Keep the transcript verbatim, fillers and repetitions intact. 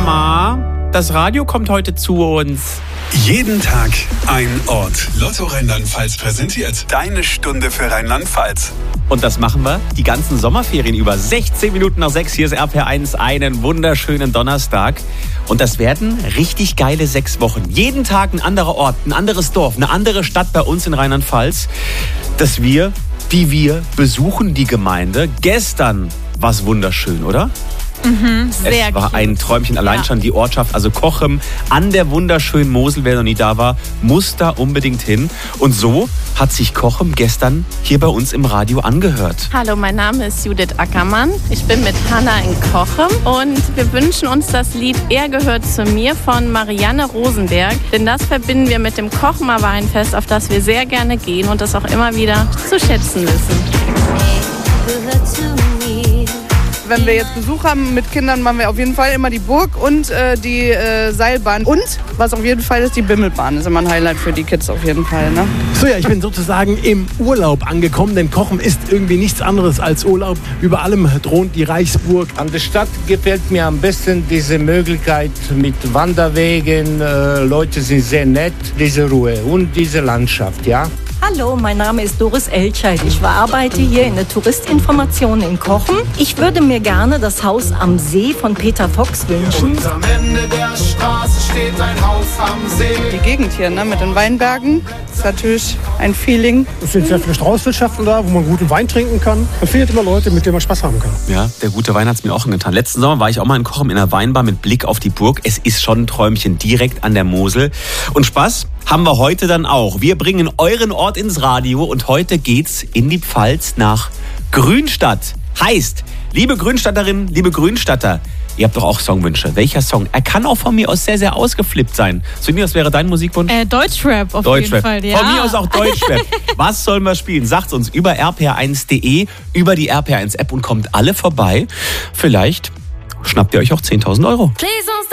Mama, das Radio kommt heute zu uns. Jeden Tag ein Ort. Lotto Rheinland-Pfalz präsentiert deine Stunde für Rheinland-Pfalz. Und das machen wir die ganzen Sommerferien über. sechzehn Minuten nach sechs, hier ist R P R eins, einen wunderschönen Donnerstag. Und das werden richtig geile sechs Wochen. Jeden Tag ein anderer Ort, ein anderes Dorf, eine andere Stadt bei uns in Rheinland-Pfalz. Dass wir, die wir besuchen die Gemeinde. Gestern war es wunderschön, oder? Mhm, sehr es war cute. ein Träumchen, allein Ja. schon die Ortschaft, also Kochem an der wunderschönen Mosel, wer noch nie da war, muss da unbedingt hin. Und so hat sich Kochem gestern hier bei uns im Radio angehört. Hallo, mein Name ist Judith Ackermann. Ich bin mit Hanna in Kochem und wir wünschen uns das Lied Er gehört zu mir von Marianne Rosenberg. Denn das verbinden wir mit dem Kochemer Weinfest, auf das wir sehr gerne gehen und das auch immer wieder zu schätzen wissen. Wenn wir jetzt Besuch haben mit Kindern, machen wir auf jeden Fall immer die Burg und äh, die äh, Seilbahn. Und was auf jeden Fall ist, die Bimmelbahn. Das ist immer ein Highlight für die Kids auf jeden Fall. Ne? So, ja, ich bin sozusagen im Urlaub angekommen, denn Kochen ist irgendwie nichts anderes als Urlaub. Über allem thront die Reichsburg. An der Stadt gefällt mir am besten diese Möglichkeit mit Wanderwegen. Äh, Leute sind sehr nett, diese Ruhe und diese Landschaft, ja. Hallo, mein Name ist Doris Elscheid. Ich arbeite hier in der Touristinformation in Kochem. Ich würde mir gerne das Haus am See von Peter Fox wünschen. Und am Ende der Straße steht ein Haus am See. Die Gegend hier ne, mit den Weinbergen ist natürlich ein Feeling. Es sind sehr viele Straußwirtschaften da, wo man guten Wein trinken kann. Man findet immer Leute, mit denen man Spaß haben kann. Ja, der gute Wein hat es mir auch angetan. Letzten Sommer war ich auch mal in Kochem in einer Weinbar mit Blick auf die Burg. Es ist schon ein Träumchen, direkt an der Mosel. Und Spaß haben wir heute dann auch. Wir bringen euren Ort ins Radio und heute geht's in die Pfalz nach Grünstadt. Heißt, liebe Grünstatterinnen, liebe Grünstatter, ihr habt doch auch Songwünsche. Welcher Song? Er kann auch von mir aus sehr, sehr ausgeflippt sein. Sunni, was wäre dein Musikwunsch? Äh, Deutschrap auf Deutschrap. jeden Fall, ja. Von mir aus auch Deutschrap. Was sollen wir spielen? Sagt's uns über r p r eins punkt d e, über die R P R eins App und kommt alle vorbei. Vielleicht schnappt ihr euch auch zehntausend Euro. Please don't